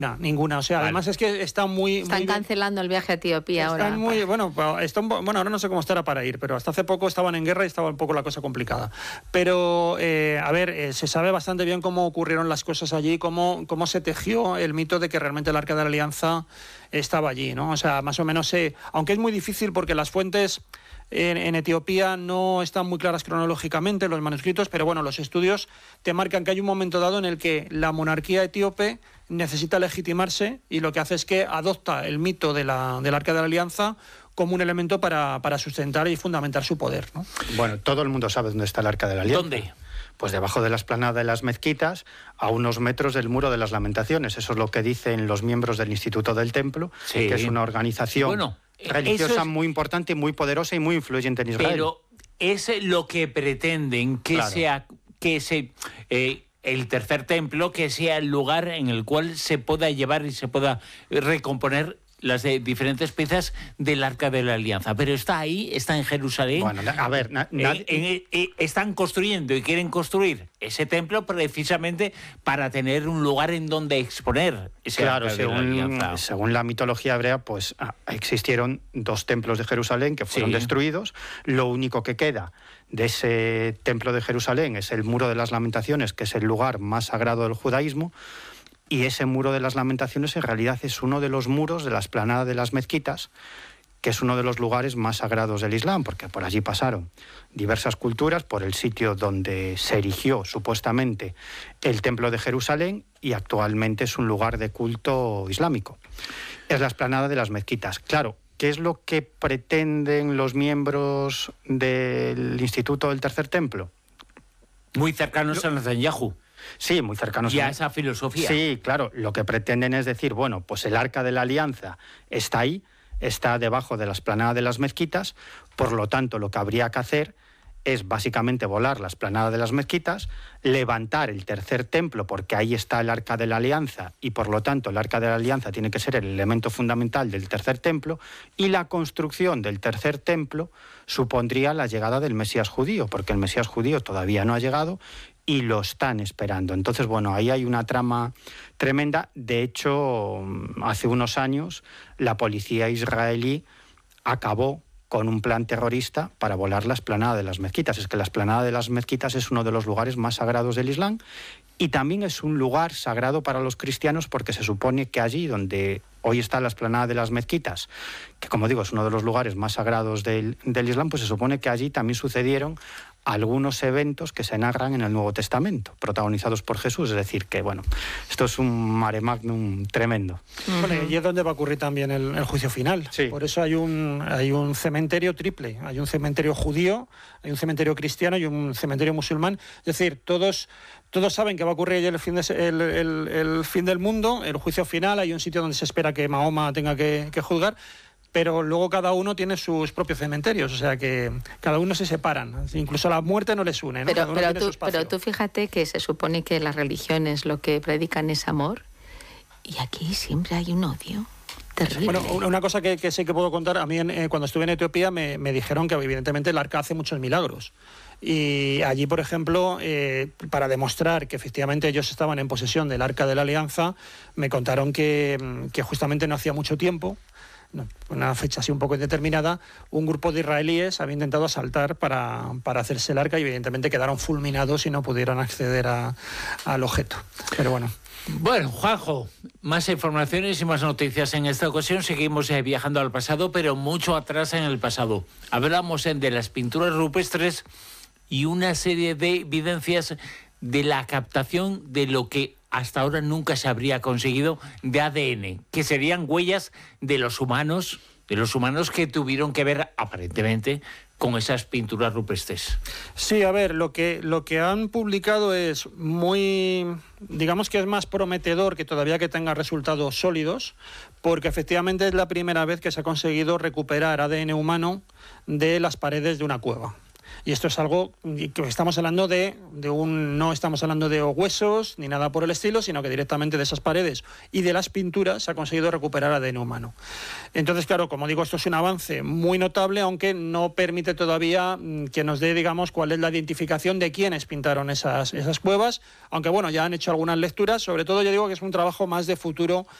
No, ninguna. O sea, Vale. Además es que está muy... Están muy cancelando el viaje a Etiopía ahora. Están muy, bueno, ahora no sé cómo estará para ir, pero hasta hace poco estaban en guerra y estaba un poco la cosa complicada. Pero, se sabe bastante bien cómo ocurrieron las cosas allí, cómo se tejió el mito de que realmente el Arca de la Alianza estaba allí, ¿no? O sea, más o menos, aunque es muy difícil porque las fuentes en Etiopía no están muy claras cronológicamente, los manuscritos, pero bueno, los estudios te marcan que hay un momento dado en el que la monarquía etíope necesita legitimarse y lo que hace es que adopta el mito del Arca de la Alianza como un elemento para sustentar y fundamentar su poder, ¿no? Bueno, todo el mundo sabe dónde está el Arca de la Alianza. ¿Dónde? Pues debajo de la explanada de las mezquitas, a unos metros del Muro de las Lamentaciones. Eso es lo que dicen los miembros del Instituto del Templo, Sí. que es una organización religiosa eso es muy importante, muy poderosa y muy influyente en Israel. Pero es lo que pretenden que Claro. sea el tercer templo, que sea el lugar en el cual se pueda llevar y se pueda recomponer las diferentes piezas del Arca de la Alianza. Pero está ahí, está en Jerusalén. Bueno, a ver, están construyendo y quieren construir ese templo precisamente para tener un lugar en donde exponer ese claro, Arca de la Alianza. según la mitología hebrea, pues existieron 2 templos de Jerusalén que fueron Sí. destruidos. Lo único que queda de ese templo de Jerusalén es el Muro de las Lamentaciones, que es el lugar más sagrado del judaísmo. Y ese Muro de las Lamentaciones en realidad es uno de los muros de la explanada de las mezquitas, que es uno de los lugares más sagrados del Islam, porque por allí pasaron diversas culturas, por el sitio donde se erigió supuestamente el Templo de Jerusalén, y actualmente es un lugar de culto islámico. Es la explanada de las mezquitas. Claro, ¿qué es lo que pretenden los miembros del Instituto del Tercer Templo? Muy cercanos a Netanyahu. Sí, muy cercanos Y a esa filosofía. Sí, claro, lo que pretenden es decir, bueno, pues el Arca de la Alianza está ahí, está debajo de la explanada de las mezquitas, por lo tanto lo que habría que hacer es básicamente volar la explanada de las mezquitas, levantar el tercer templo, porque ahí está el Arca de la Alianza, y por lo tanto el Arca de la Alianza tiene que ser el elemento fundamental del tercer templo, y la construcción del tercer templo supondría la llegada del Mesías judío, porque el Mesías judío todavía no ha llegado y lo están esperando. Entonces, bueno, ahí hay una trama tremenda. De hecho, hace unos años la policía israelí acabó con un plan terrorista para volar la explanada de las mezquitas. Es que la explanada de las mezquitas es uno de los lugares más sagrados del Islam y también es un lugar sagrado para los cristianos, porque se supone que allí donde hoy está la explanada de las mezquitas, que como digo es uno de los lugares más sagrados del Islam, pues se supone que allí también sucedieron algunos eventos que se narran en el Nuevo Testamento, protagonizados por Jesús. Es decir, que bueno, esto es un mare magnum tremendo. Bueno, y es donde va a ocurrir también el juicio final. Sí. Por eso hay un cementerio triple. Hay un cementerio judío, hay un cementerio cristiano y un cementerio musulmán. Es decir, todos saben que va a ocurrir el fin del mundo, el juicio final. Hay un sitio donde se espera que Mahoma tenga que juzgar, pero luego cada uno tiene sus propios cementerios, o sea que cada uno se separan, incluso la muerte no les une, ¿no? Pero tú fíjate que se supone que las religiones lo que predican es amor, y aquí siempre hay un odio terrible. Bueno, una cosa que sé que puedo contar, a mí cuando estuve en Etiopía me dijeron que evidentemente el Arca hace muchos milagros. Y allí, por ejemplo, para demostrar que efectivamente ellos estaban en posesión del Arca de la Alianza, me contaron que justamente no hacía mucho tiempo, una fecha así un poco indeterminada, un grupo de israelíes había intentado asaltar para hacerse el arca y evidentemente quedaron fulminados y no pudieron acceder al objeto. Pero bueno. Bueno, Juanjo, más informaciones y más noticias. En esta ocasión seguimos viajando al pasado, pero mucho atrás en el pasado. Hablamos de las pinturas rupestres y una serie de evidencias de la captación de lo que hasta ahora nunca se habría conseguido de ADN, que serían huellas de los humanos que tuvieron que ver aparentemente con esas pinturas rupestres. Sí, a ver, lo que han publicado es muy, digamos que es más prometedor que todavía que tenga resultados sólidos, porque efectivamente es la primera vez que se ha conseguido recuperar ADN humano de las paredes de una cueva. Y esto es algo que estamos hablando no estamos hablando de huesos ni nada por el estilo, sino que directamente de esas paredes y de las pinturas se ha conseguido recuperar ADN humano. Entonces, claro, como digo, esto es un avance muy notable, aunque no permite todavía que nos dé, digamos, cuál es la identificación de quiénes pintaron esas cuevas, aunque bueno, ya han hecho algunas lecturas, sobre todo yo digo que es un trabajo más de futuro